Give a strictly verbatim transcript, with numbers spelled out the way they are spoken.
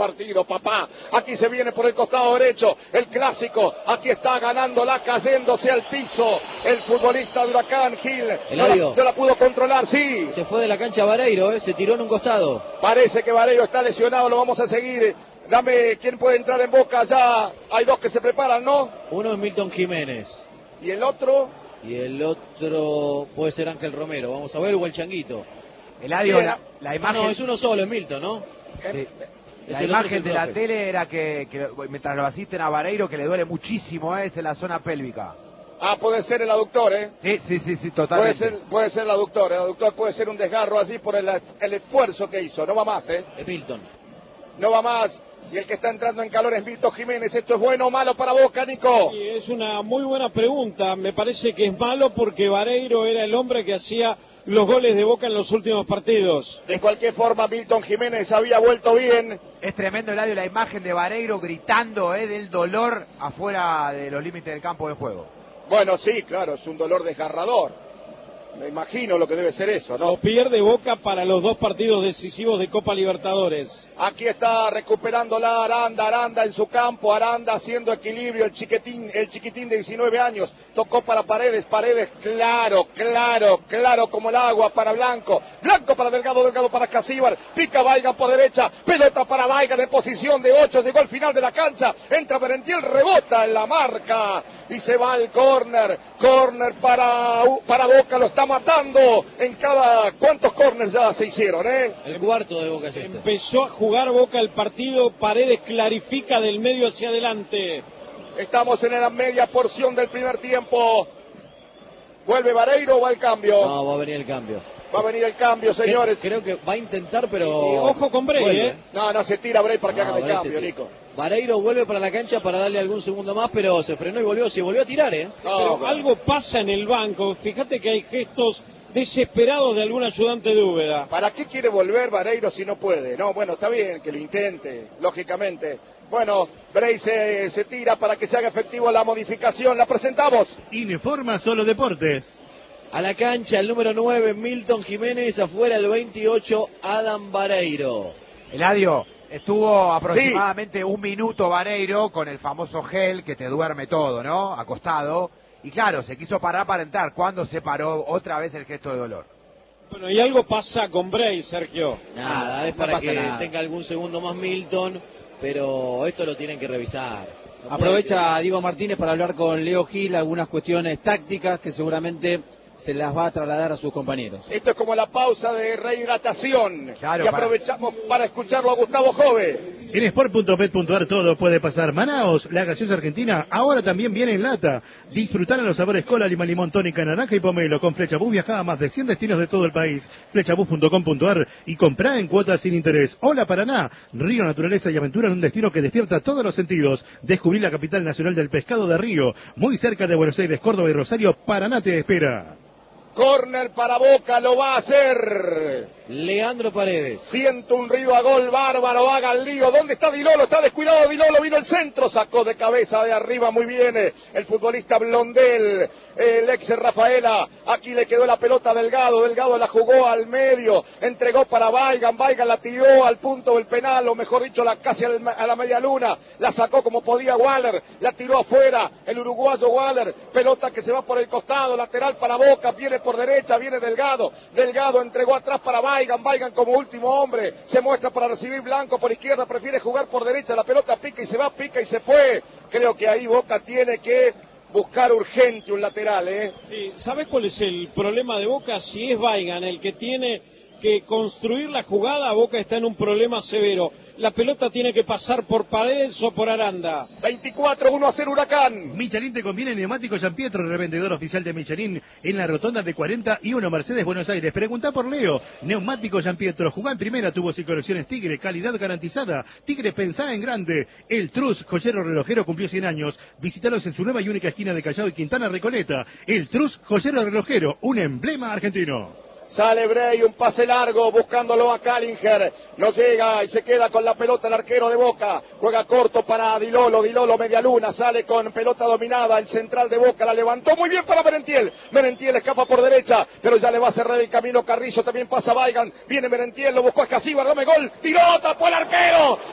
partido, papá. Aquí se viene por el costado derecho, el clásico. Aquí está ganándola, cayéndose al piso. El futbolista de Huracán, Gil. No la, no la pudo controlar, sí. Se fue de la cancha Vareiro, ¿eh? Se tiró en un costado. Parece que Vareiro está lesionado, lo vamos a seguir. Dame quién puede entrar en Boca, ya hay dos que se preparan, ¿no? Uno es Milton Jiménez. ¿Y el otro? Y el otro puede ser Ángel Romero. Vamos a ver, o el Changuito. Eladio, la, la imagen... Ah, no, es uno solo, es Milton, ¿no? Sí. La imagen de la tele era que, que mientras lo asisten a Vareiro, que le duele muchísimo, ¿eh? Es en la zona pélvica. Ah, puede ser el aductor, ¿eh? Sí, sí, sí, sí, totalmente. Puede ser, puede ser el aductor, el aductor puede ser un desgarro así por el, el esfuerzo que hizo, no va más, ¿eh? Es Milton. No va más. Y el que está entrando en calor es Milton Jiménez. ¿Esto es bueno o malo para Boca, Nico? Sí, es una muy buena pregunta. Me parece que es malo porque Vareiro era el hombre que hacía los goles de Boca en los últimos partidos. De cualquier forma, Milton Jiménez había vuelto bien. Es tremendo, Eladio, la imagen de Vareiro gritando eh, del dolor afuera de los límites del campo de juego. Bueno, sí, claro, es un dolor desgarrador. Me imagino lo que debe ser eso, ¿no? Lo pierde Boca para los dos partidos decisivos de Copa Libertadores. Aquí está recuperándola Aranda, Aranda en su campo, Aranda haciendo equilibrio, el chiquitín, el chiquitín de diecinueve años, tocó para Paredes, Paredes, claro, claro, claro como el agua para Blanco, Blanco para Delgado, Delgado para Casíbar, pica Weigand por derecha, pelota para Weigand en posición de ocho, llegó al final de la cancha, entra Merentiel, rebota en la marca y se va al córner, córner para, para Boca, lo está matando en cada... ¿Cuántos córners ya se hicieron, eh? El cuarto de Boca es este. Empezó a jugar Boca el partido, Paredes clarifica del medio hacia adelante. Estamos en la media porción del primer tiempo. ¿Vuelve Vareiro o va el cambio? No, va a venir el cambio. Va a venir el cambio, señores. Creo, creo que va a intentar, pero... Y, y, ojo con Brey, ¿eh? No, no se tira Brey para que no, haga el Brey cambio, Nico. Vareiro vuelve para la cancha para darle algún segundo más, pero se frenó y volvió, se volvió a tirar, ¿eh? No, pero no. Algo pasa en el banco. Fíjate que hay gestos desesperados de algún ayudante de Úbeda. ¿Para qué quiere volver Vareiro si no puede? No, bueno, está bien que lo intente, lógicamente. Bueno, Brey se, se tira para que se haga efectivo la modificación. La presentamos. Informa Solo Deportes. A la cancha el número nueve, Milton Jiménez, afuera el veintiocho, Adam Vareiro. Eladio, estuvo aproximadamente sí. un minuto Vareiro con el famoso gel que te duerme todo, ¿no? Acostado. Y claro, se quiso parar para entrar. ¿Cuándo se paró otra vez el gesto de dolor? Bueno, y algo pasa con Brey, Sergio. Nada, es no para que nada. tenga algún segundo más Milton, pero esto lo tienen que revisar. No Aprovecha Diego Martínez para hablar con Leo Gil algunas cuestiones tácticas que seguramente se las va a trasladar a sus compañeros. Esto es como la pausa de rehidratación. Claro, y aprovechamos para... para escucharlo a Gustavo Jove. En sport punto bet punto ar todo puede pasar. Manaos, la gaseosa argentina, ahora también viene en lata. Disfrutar en los sabores cola, lima, limón, tónica, naranja y pomelo. Con Flechabús viaja a más de cien destinos de todo el país. Flechabús punto com punto ar y comprá en cuotas sin interés. Hola Paraná, río, naturaleza y aventura en un destino que despierta todos los sentidos. Descubrí la capital nacional del pescado de Río. Muy cerca de Buenos Aires, Córdoba y Rosario, Paraná te espera. Córner para Boca, lo va a hacer Leandro Paredes. Siento un río a gol bárbaro, haga el lío. ¿Dónde está Dilolo? Está descuidado Dilolo, vino el centro, sacó de cabeza de arriba muy bien el futbolista Blondel, el ex Rafaela. Aquí le quedó la pelota Delgado, Delgado la jugó al medio, entregó para Weigand, Weigand la tiró al punto del penal, o mejor dicho, la, casi a la media luna, la sacó como podía Waller, la tiró afuera, el uruguayo Waller, pelota que se va por el costado, lateral para Boca, viene por derecha, viene Delgado, Delgado entregó atrás para Weigand, Weigand como último hombre, se muestra para recibir Blanco por izquierda, prefiere jugar por derecha, la pelota pica y se va, pica y se fue. Creo que ahí Boca tiene que buscar urgente un lateral, ¿eh? Sí, ¿sabes cuál es el problema de Boca? Si es Weigand el que tiene que construir la jugada, Boca está en un problema severo. La pelota tiene que pasar por Paredes o por Aranda. veinticuatro uno a cero Huracán. Michelin te conviene neumático Gianpietro, revendedor oficial de Michelin en la rotonda de cuarenta y uno Mercedes, Buenos Aires. Preguntá por Leo. Neumático Gianpietro, jugá en primera, tubos y colecciones Tigre, calidad garantizada. Tigre, pensá en grande. El Trus, joyero relojero, cumplió cien años. Visítalos en su nueva y única esquina de Callao y Quintana Recoleta. El Trus, joyero relojero, un emblema argentino. Sale Brey, un pase largo, buscándolo a Callinger. No llega y se queda con la pelota el arquero de Boca. Juega corto para Dilolo, Dilolo media luna, sale con pelota dominada. El central de Boca la levantó muy bien para Merentiel. Merentiel escapa por derecha, pero ya le va a cerrar el camino Carrillo. También pasa Weigand. Viene Merentiel, lo buscó a Escasíbar, dame gol. Tiró, tapó el arquero.